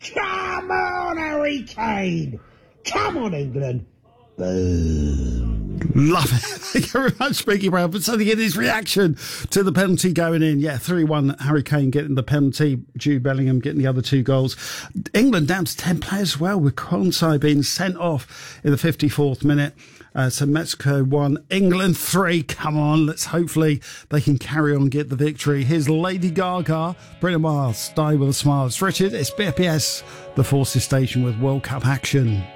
Come on, Harry Kane! Come on, England! Boom. Love it. Thank you very much, Speaky Brown, for sending in his reaction to the penalty going in. Yeah, 3-1, Harry Kane getting the penalty, Jude Bellingham getting the other 2 goals. England down to 10 players as well, with Konsai being sent off in the 54th minute. So Mexico 1, England 3. Come on, let's hopefully they can carry on and get the victory. Here's Lady Gaga, Brenda Miles, Die With a Smile. It's Richard, it's BFPS, the Forces Station with World Cup action.